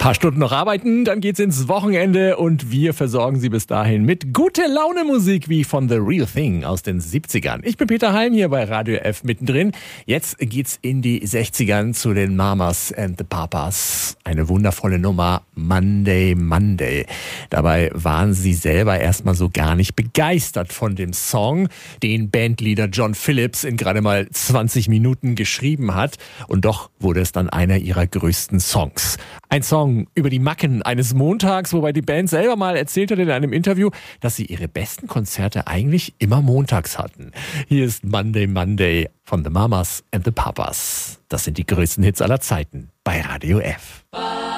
Paar Stunden noch arbeiten, dann geht's ins Wochenende und wir versorgen Sie bis dahin mit gute Laune Musik wie von The Real Thing aus den 70ern. Ich bin Peter Heim hier bei Radio F mittendrin. Jetzt geht's in die 60ern zu den Mamas and the Papas. Eine wundervolle Nummer, Monday, Monday. Dabei waren sie selber erstmal so gar nicht begeistert von dem Song, den Bandleader John Phillips in gerade mal 20 Minuten geschrieben hat. Und doch wurde es dann einer ihrer größten Songs. Ein Song über die Macken eines Montags, wobei die Band selber mal erzählt hat in einem Interview, dass sie ihre besten Konzerte eigentlich immer montags hatten. Hier ist Monday, Monday von The Mamas and the Papas. Das sind die größten Hits aller Zeiten bei Radio F.